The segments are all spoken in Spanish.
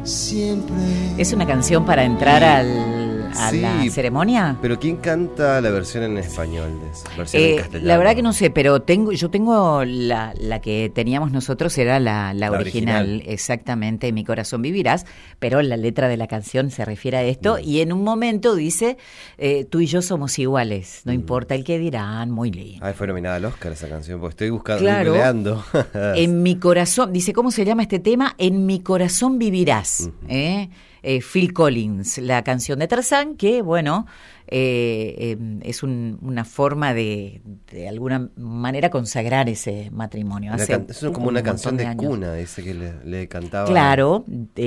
siempre. ¿Es una canción para entrar a la ceremonia? Pero ¿quién canta la versión en español de eso? Versión en castellano. La verdad que no sé, pero yo tengo la que teníamos nosotros, era la original, exactamente, En mi corazón vivirás, pero la letra de la canción se refiere a esto, y en un momento dice, tú y yo somos iguales, no importa el que dirán, muy lindo. Fue nominada al Oscar esa canción, porque estoy buscando, claro, googleando. En mi corazón, dice, ¿cómo se llama este tema? En mi corazón vivirás, Phil Collins, la canción de Tarzán, que bueno, es una forma de alguna manera consagrar ese matrimonio. Es como una canción de cuna, dice que le cantaba. Claro,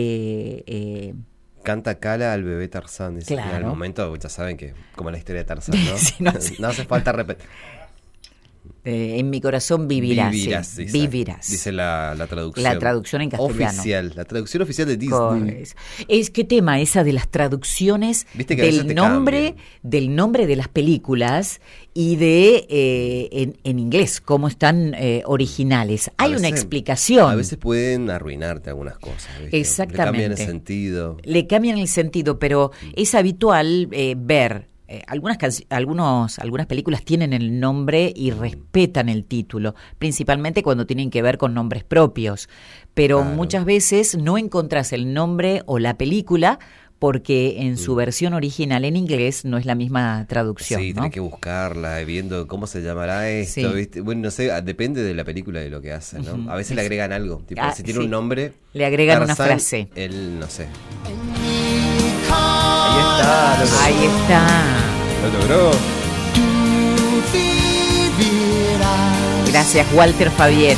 canta Cala al bebé Tarzán, dice. Claro. En el momento, ya saben que, como la historia de Tarzán, ¿no? Sí, no hace falta repetir. En mi corazón vivirás. Vivirás. Dice la traducción. La traducción en castellano. Oficial. La traducción oficial de Disney. Es qué tema esa de las traducciones del nombre de las películas y de en inglés, cómo están originales. Hay una explicación. A veces pueden arruinarte algunas cosas, ¿viste? Exactamente. Le cambian el sentido. Le cambian el sentido, pero es habitual ver. Algunas películas tienen el nombre y respetan el título, principalmente cuando tienen que ver con nombres propios, pero muchas veces no encontrás el nombre o la película porque en su versión original en inglés no es la misma traducción. Sí, ¿no? tenés que buscarla, viendo cómo se llamará esto, sí. ¿viste? Bueno, no sé, depende de la película y de lo que hacen, ¿no? A veces le agregan algo, tipo, si tiene un nombre, le agregan Tarzán, una frase. Él, no sé. Ahí está. Lo logró. Gracias, Walter Fabier.